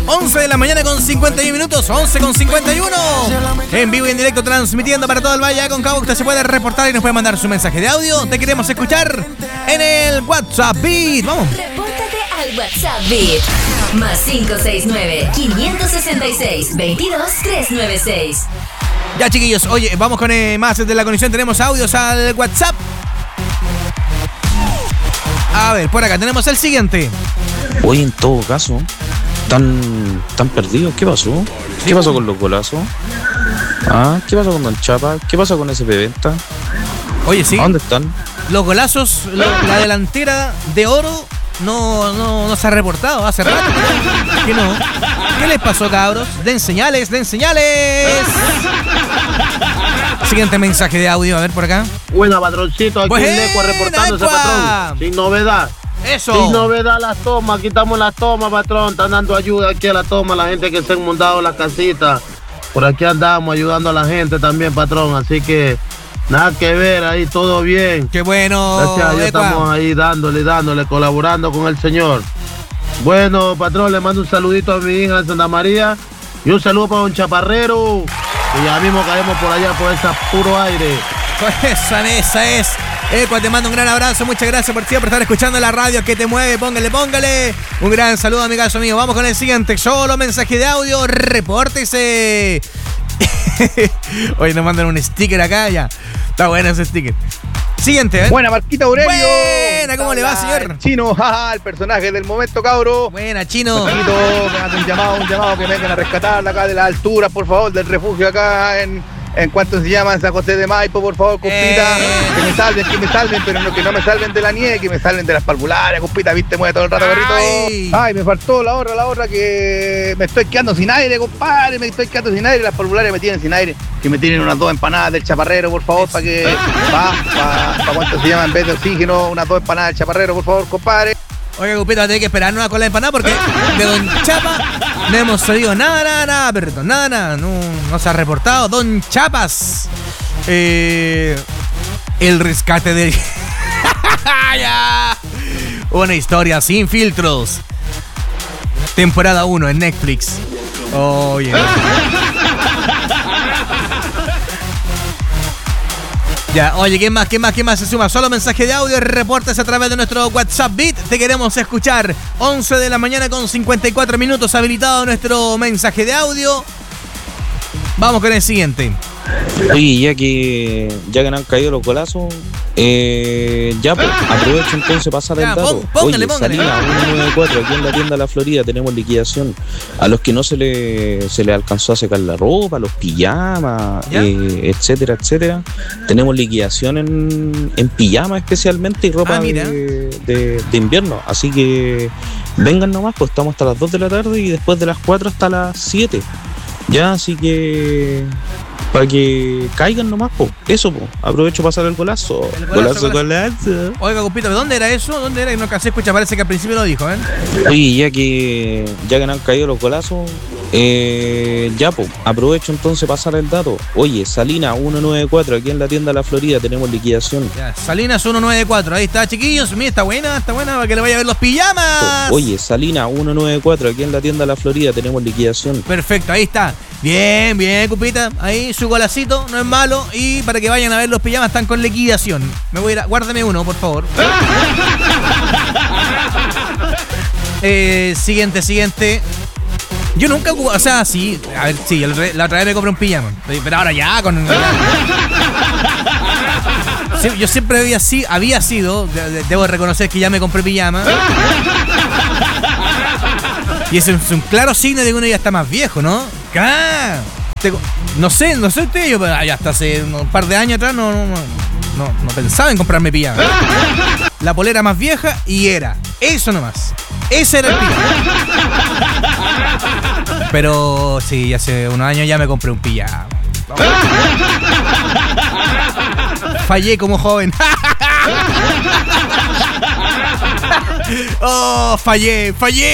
11 de la mañana con 51 minutos, 11 con 51. En vivo y en directo transmitiendo para todo el Valle Aconcagua. Usted se puede reportar y nos puede mandar su mensaje de audio. Te queremos escuchar en el WhatsApp Beat. Vamos. Repórtate al WhatsApp Beat. Más 569-566-22396. Ya, chiquillos, oye, vamos con más de la conexión. Tenemos audios al WhatsApp. A ver, por acá tenemos el siguiente. Oye, en todo caso, tan perdidos. ¿Qué pasó? ¿Qué pasó con los golazos? ¿Qué pasó con Don Chapa? ¿Qué pasó con SP Venta? Oye, sí. ¿A dónde están? Los golazos, la delantera de oro no se ha reportado hace rato. ¿Qué no? ¿Qué les pasó, cabros? Den señales, den señales. Siguiente mensaje de audio, a ver por acá. Buena, patroncito, aquí en Ecua reportándose, patrón. Sin novedad. Eso. Sin novedad las tomas, quitamos las tomas, patrón. Están dando ayuda aquí a la toma, la gente que se han montado las casitas. Por aquí andamos ayudando a la gente también, patrón. Así que nada que ver, ahí todo bien. Qué bueno. Gracias a Dios estamos ahí dándole, colaborando con el Señor. Bueno, patrón, le mando un saludito a mi hija Santa María y un saludo para Don Chaparrero. Y ya mismo caemos por allá por ese puro aire. Esa es. Ecua, te mando un gran abrazo. Muchas gracias por estar escuchando la radio que te mueve. Póngale. Un gran saludo, amigazo mío. Vamos con el siguiente. Solo mensaje de audio. Repórtese. Oye, nos mandan un sticker acá ya. Está bueno ese sticker. Siguiente, ¿eh? Buena, Marquita Aurelio. Buena, ¿cómo le va, señor? Chino, el personaje del momento, cabro. Buena, Chino. Marquito, me hace un llamado que me vengan a rescatarla acá de la altura, por favor, del refugio acá en cuanto se llama San José de Maipo, por favor, compita. Que me salven, pero no, que no me salven de la nieve, que me salven de las parvularias, compita, viste, mueve todo el rato, perrito. Ay, me faltó la otra que me estoy quedando sin aire, compadre, las parvularias me tienen sin aire. Que me tienen unas 2 empanadas del chaparrero, por favor, para que, para cuánto se llama, en vez de oxígeno, unas 2 empanadas del chaparrero, por favor, compadre. Oiga, compita, tiene que esperarnos con la empanada porque de Don Chapa no hemos sabido nada, perrito, nada, no se ha reportado. Don Chapas, el rescate de... Una historia sin filtros. Temporada 1 en Netflix. Oye. Ya, oye, ¿quién más se suma? Solo mensaje de audio, reportes a través de nuestro WhatsApp Beat. Te queremos escuchar. 11 de la mañana con 54 minutos habilitado nuestro mensaje de audio. Vamos con el siguiente. Oye, ya que no han caído los golazos, aprovecho entonces para pasar el dato. Póngale. Salina 194, aquí en la tienda La Florida tenemos liquidación. A los que no se le alcanzó a secar la ropa, los pijamas, etcétera, tenemos liquidación en pijamas especialmente y ropa de invierno. Así que vengan nomás, pues estamos hasta las 2 de la tarde y después de las 4 hasta las 7. Ya, así que... para que caigan nomás, po. Eso, po. Aprovecho para pasar el golazo. Golazo. Oiga, compito, ¿de dónde era eso? ¿Dónde era? No alcancé a escuchar, parece que al principio lo dijo, ¿eh? Oye, ya que no han caído los golazos, aprovecho entonces para pasar el dato. Oye, Salina 194, aquí en la tienda La Florida tenemos liquidación. Ya, Salinas 194, ahí está, chiquillos. Mira, está buena, para que le vaya a ver los pijamas. Oye, Salina 194, aquí en la tienda La Florida tenemos liquidación. Perfecto, ahí está. Bien, cupita. Ahí su golacito, no es malo. Y para que vayan a ver los pijamas, están con liquidación. Me voy a ir guárdame uno, por favor. Siguiente. Yo nunca, o sea, sí. A ver, sí, la otra vez me compré un pijama. Pero ahora ya, con... Sí, yo siempre había sido, debo reconocer que ya me compré pijama. Y ese es un claro signo de que uno ya está más viejo, ¿no? No sé usted, yo pero ya hasta hace un par de años atrás no pensaba en comprarme pijama. La polera más vieja y era eso nomás. Ese era el pijama. Pero sí, hace unos años ya me compré un pijama. Fallé como joven. Oh, fallé.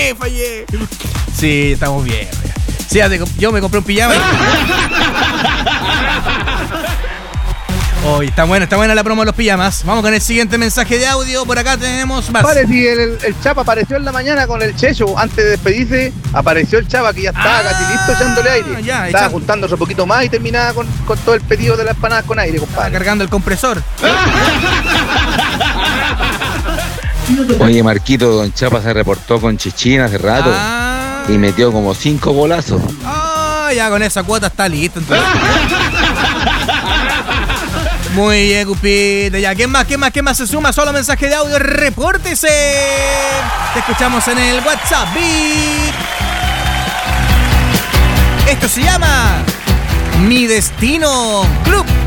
Sí, estamos bien. Sí, yo me compré un pijama. Hoy está buena la promo de los pijamas. Vamos con el siguiente mensaje de audio. Por acá tenemos más. Vale, si el Chapa apareció en la mañana con el Checho, antes de despedirse, apareció el Chapa que ya estaba casi listo echándole aire. Ya, estaba juntándose un poquito más y terminaba con todo el pedido de las empanadas con aire, Estaba compadre. cargando el compresor. Oye, Marquito, don Chapa se reportó con Chichín hace rato y metió como 5 golazos. Ya con esa cuota está listo. Entonces. Muy bien, Cupita. Ya, ¿quién más se suma? Solo mensaje de audio, repórtese. Te escuchamos en el WhatsApp Beat. Esto se llama Mi Destino Club.